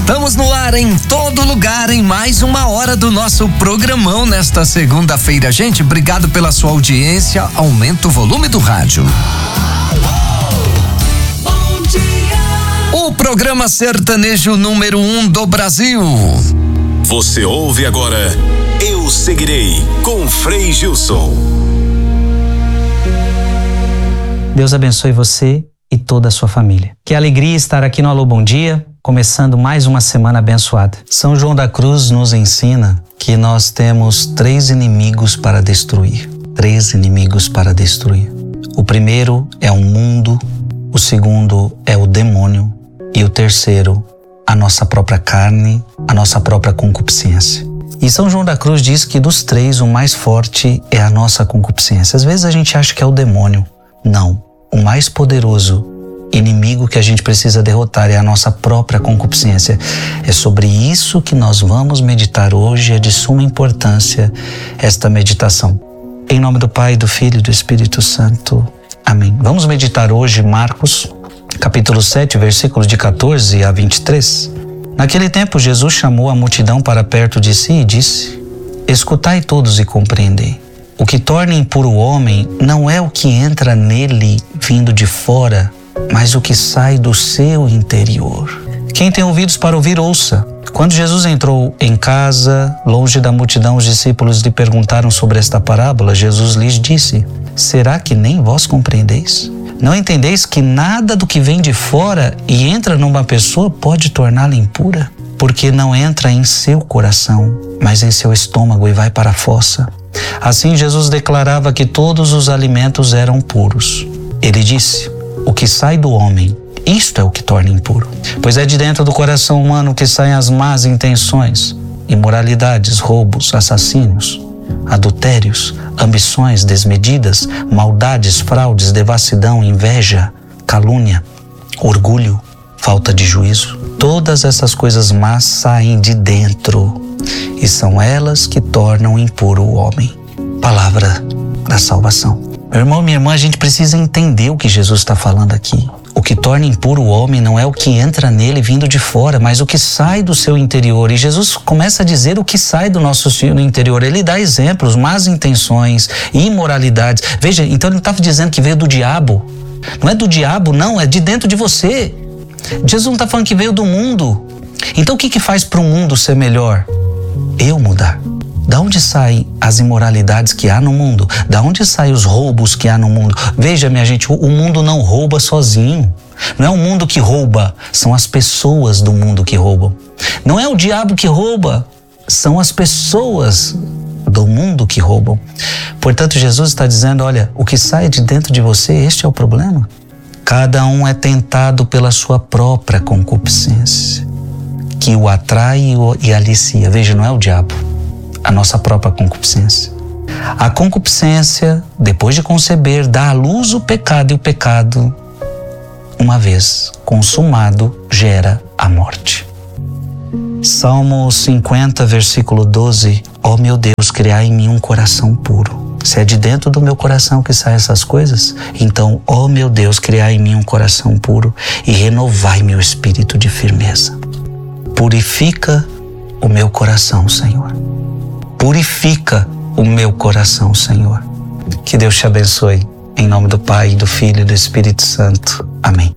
Estamos no ar em todo lugar em mais uma hora do nosso programão nesta segunda-feira. Gente, obrigado pela sua audiência. Aumenta o volume do rádio. Bom dia. O programa sertanejo número 1 do Brasil. Você ouve agora Eu Seguirei com Frei Gilson. Deus abençoe você e toda a sua família. Que alegria estar aqui no Alô Bom Dia, começando mais uma semana abençoada. São João da Cruz nos ensina que nós temos 3 inimigos para destruir. 3 inimigos para destruir. O primeiro é o mundo, o segundo é o demônio e o terceiro, a nossa própria carne, a nossa própria concupiscência. E São João da Cruz diz que dos 3 o mais forte é a nossa concupiscência. Às vezes a gente acha que é o demônio. Não, o mais poderoso inimigo que a gente precisa derrotar é a nossa própria concupiscência. É sobre isso que nós vamos meditar hoje, é de suma importância esta meditação. Em nome do Pai, do Filho e do Espírito Santo. Amém. Vamos meditar hoje Marcos, capítulo 7, versículos de 14 a 23. Naquele tempo, Jesus chamou a multidão para perto de si e disse: Escutai todos e compreendei. O que torna impuro o homem não é o que entra nele vindo de fora, mas o que sai do seu interior. Quem tem ouvidos para ouvir, ouça. Quando Jesus entrou em casa, longe da multidão, os discípulos lhe perguntaram sobre esta parábola. Jesus lhes disse: Será que nem vós compreendeis? Não entendeis que nada do que vem de fora e entra numa pessoa pode torná-la impura? Porque não entra em seu coração, mas em seu estômago e vai para a fossa. Assim Jesus declarava que todos os alimentos eram puros. Ele disse: O que sai do homem, isto é o que torna impuro. Pois é de dentro do coração humano que saem as más intenções, imoralidades, roubos, assassínios, adultérios, ambições desmedidas, maldades, fraudes, devassidão, inveja, calúnia, orgulho, falta de juízo. Todas essas coisas más saem de dentro e são elas que tornam impuro o homem. Palavra da salvação. Meu irmão, minha irmã, a gente precisa entender o que Jesus está falando aqui. O que torna impuro o homem não é o que entra nele vindo de fora, mas o que sai do seu interior. E Jesus começa a dizer o que sai do nosso interior. Ele dá exemplos, más intenções, imoralidades. Veja, então ele não estava dizendo que veio do diabo. Não é do diabo, não, é de dentro de você. Jesus não está falando que veio do mundo. Então o que faz para o mundo ser melhor? Eu mudar. Da onde saem as imoralidades que há no mundo? Da onde saem os roubos que há no mundo? Veja, minha gente, o mundo não rouba sozinho. Não é o mundo que rouba, são as pessoas do mundo que roubam. Não é o diabo que rouba, são as pessoas do mundo que roubam. Portanto, Jesus está dizendo, olha, o que sai de dentro de você, este é o problema. Cada um é tentado pela sua própria concupiscência, que o atrai e alicia. Veja, não é o diabo. A nossa própria concupiscência. A concupiscência, depois de conceber, dá à luz o pecado, e o pecado, uma vez consumado, gera a morte. Salmo 50, versículo 12. Ó meu Deus, criai em mim um coração puro. Se é de dentro do meu coração que saem essas coisas, então, ó meu Deus, criai em mim um coração puro e renovai meu espírito de firmeza. Purifica o meu coração, Senhor. Purifica o meu coração, Senhor. Que Deus te abençoe. Em nome do Pai, do Filho e do Espírito Santo. Amém.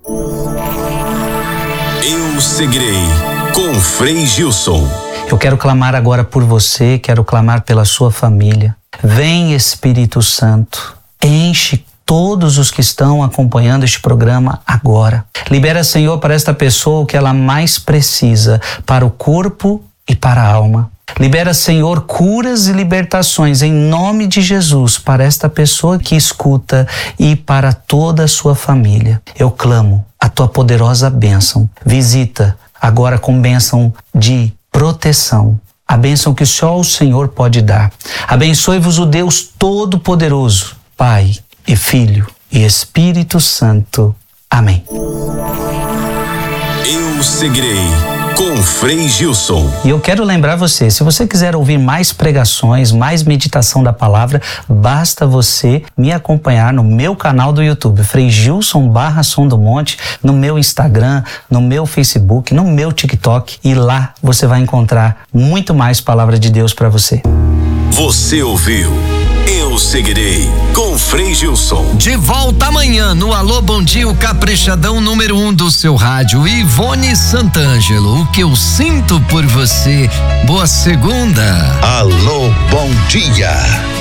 Eu Seguirei com Frei Gilson. Eu quero clamar agora por você, quero clamar pela sua família. Vem, Espírito Santo, enche todos os que estão acompanhando este programa agora. Libera, Senhor, para esta pessoa o que ela mais precisa, para o corpo e para a alma. Libera, Senhor, curas e libertações em nome de Jesus para esta pessoa que escuta e para toda a sua família. Eu clamo a tua poderosa bênção. Visita agora com bênção de proteção. A bênção que só o Senhor pode dar. Abençoe-vos o Deus Todo-Poderoso, Pai e Filho e Espírito Santo. Amém. Eu Seguirei com Frei Gilson. E eu quero lembrar você, se você quiser ouvir mais pregações, mais meditação da palavra, basta você me acompanhar no meu canal do YouTube, Frei Gilson /Som do Monte, no meu Instagram, no meu Facebook, no meu TikTok, e lá você vai encontrar muito mais palavra de Deus para você. Você ouviu Eu Seguirei com Frei Gilson. De volta amanhã no Alô Bom Dia, o caprichadão número 1 do seu rádio, Ivone Santangelo. O que eu sinto por você. Boa segunda. Alô, bom dia.